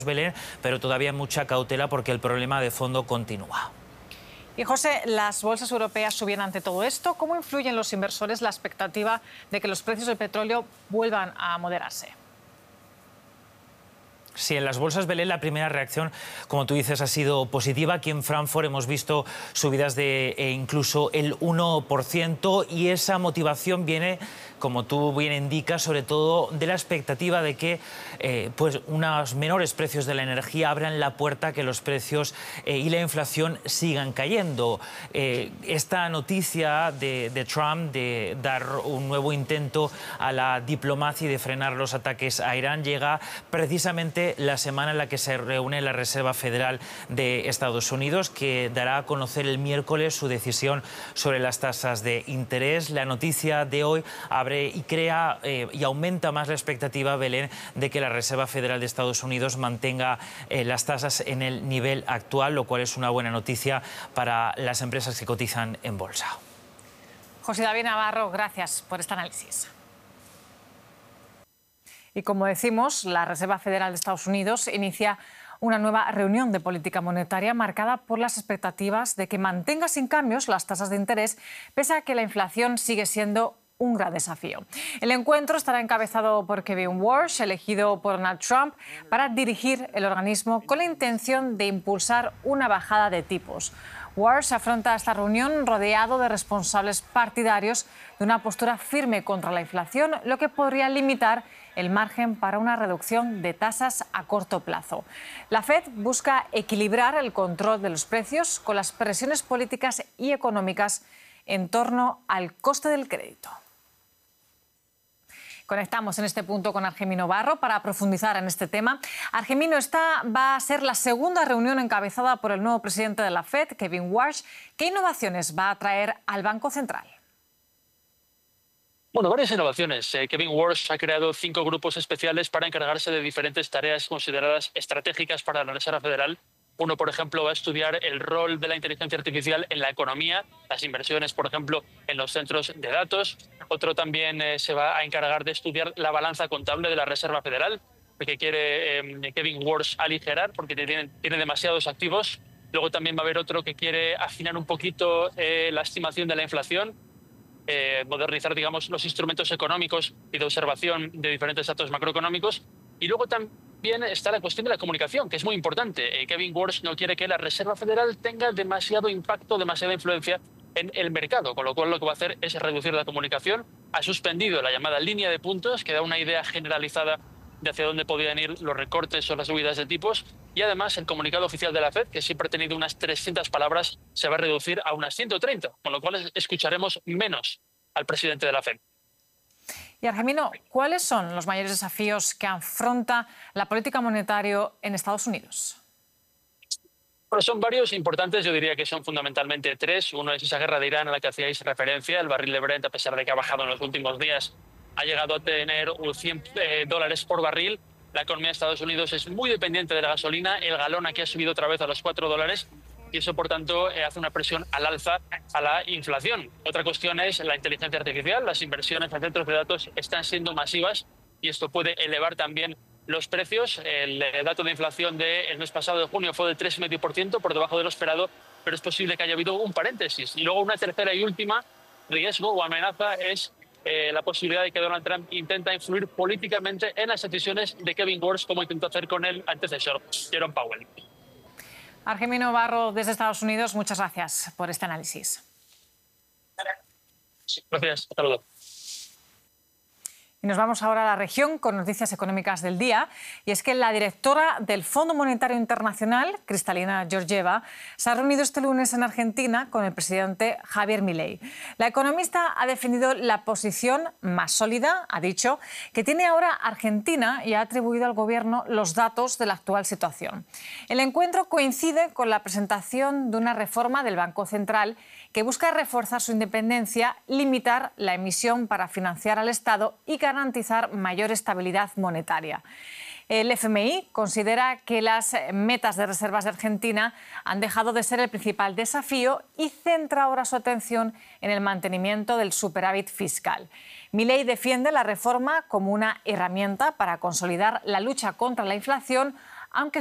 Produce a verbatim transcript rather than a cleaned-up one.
Belén, pero todavía mucha cautela porque el problema de fondo continúa. Y José, las bolsas europeas subían ante todo esto. ¿Cómo influye en los inversores la expectativa de que los precios del petróleo vuelvan a moderarse? Sí, en las bolsas, Belén, la primera reacción, como tú dices, ha sido positiva. Aquí en Frankfurt hemos visto subidas de eh, incluso el uno por ciento y esa motivación viene, como tú bien indicas, sobre todo de la expectativa de que eh, pues unos menores precios de la energía abran la puerta a que los precios eh, y la inflación sigan cayendo. Eh, esta noticia de, de Trump de dar un nuevo intento a la diplomacia y de frenar los ataques a Irán llega precisamente la semana en la que se reúne la Reserva Federal de Estados Unidos, que dará a conocer el miércoles su decisión sobre las tasas de interés. La noticia de hoy abre y crea eh, y aumenta más la expectativa, Belén, de que la Reserva Federal de Estados Unidos mantenga eh, las tasas en el nivel actual, lo cual es una buena noticia para las empresas que cotizan en bolsa. José David Navarro, gracias por este análisis. Y como decimos, la Reserva Federal de Estados Unidos inicia una nueva reunión de política monetaria marcada por las expectativas de que mantenga sin cambios las tasas de interés, pese a que la inflación sigue siendo un gran desafío. El encuentro estará encabezado por Kevin Warsh, elegido por Donald Trump, para dirigir el organismo con la intención de impulsar una bajada de tipos. Warsh afronta esta reunión rodeado de responsables partidarios de una postura firme contra la inflación, lo que podría limitar el margen para una reducción de tasas a corto plazo. La Fed busca equilibrar el control de los precios con las presiones políticas y económicas en torno al coste del crédito. Conectamos en este punto con Argemino Barro para profundizar en este tema. Argemino, esta va a ser la segunda reunión encabezada por el nuevo presidente de la Fed, Kevin Warsh. ¿Qué innovaciones va a traer al Banco Central? Bueno, varias innovaciones. Eh, Kevin Warsh ha creado cinco grupos especiales para encargarse de diferentes tareas consideradas estratégicas para la Reserva Federal. Uno, por ejemplo, va a estudiar el rol de la inteligencia artificial en la economía, las inversiones, por ejemplo, en los centros de datos. Otro también eh, se va a encargar de estudiar la balanza contable de la Reserva Federal, que quiere eh, Kevin Warsh aligerar porque tiene, tiene demasiados activos. Luego también va a haber otro que quiere afinar un poquito eh, la estimación de la inflación, eh, modernizar, digamos, los instrumentos económicos y de observación de diferentes datos macroeconómicos. Y luego también está la cuestión de la comunicación, que es muy importante. Eh, Kevin Warsh no quiere que la Reserva Federal tenga demasiado impacto, demasiada influencia en el mercado, con lo cual lo que va a hacer es reducir la comunicación. Ha suspendido la llamada línea de puntos, que da una idea generalizada de hacia dónde podían ir los recortes o las subidas de tipos. Y además el comunicado oficial de la Fed, que siempre ha tenido unas trescientas palabras, se va a reducir a unas ciento treinta, con lo cual escucharemos menos al presidente de la Fed. Y Argemino, ¿cuáles son los mayores desafíos que afronta la política monetaria en Estados Unidos? Bueno, son varios importantes, yo diría que son fundamentalmente tres. Uno es esa guerra de Irán a la que hacíais referencia. El barril de Brent, a pesar de que ha bajado en los últimos días, ha llegado a tener cien dólares por barril. La economía de Estados Unidos es muy dependiente de la gasolina. El galón aquí ha subido otra vez a los cuatro dólares y eso, por tanto, hace una presión al alza a la inflación. Otra cuestión es la inteligencia artificial. Las inversiones en centros de datos están siendo masivas y esto puede elevar también los precios. El dato de inflación del mes pasado de junio fue del tres coma cinco por ciento, por debajo de lo esperado, pero es posible que haya habido un paréntesis. Y luego una tercera y última riesgo o amenaza es eh, la posibilidad de que Donald Trump intenta influir políticamente en las decisiones de Kevin Warsh, como intentó hacer con el antecesor, Jerome Powell. Argemino Barro, desde Estados Unidos, muchas gracias por este análisis. Gracias, hasta luego. Y nos vamos ahora a la región con noticias económicas del día. Y es que la directora del Fondo Monetario Internacional, Kristalina Georgieva, se ha reunido este lunes en Argentina con el presidente Javier Milei. La economista ha defendido la posición más sólida, ha dicho, que tiene ahora Argentina y ha atribuido al gobierno los datos de la actual situación. El encuentro coincide con la presentación de una reforma del Banco Central que busca reforzar su independencia, limitar la emisión para financiar al Estado y garantizar mayor estabilidad monetaria. El F M I considera que las metas de reservas de Argentina han dejado de ser el principal desafío y centra ahora su atención en el mantenimiento del superávit fiscal. Milei defiende la reforma como una herramienta para consolidar la lucha contra la inflación, aunque